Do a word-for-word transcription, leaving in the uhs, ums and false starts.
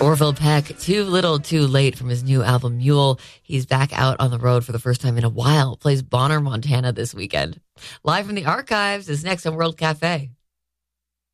Orville Peck, too little, too late from his new album Mule. He's back out on the road for the first time in a while. Plays Bonner, Montana this weekend. Live from the archives is next on World Cafe.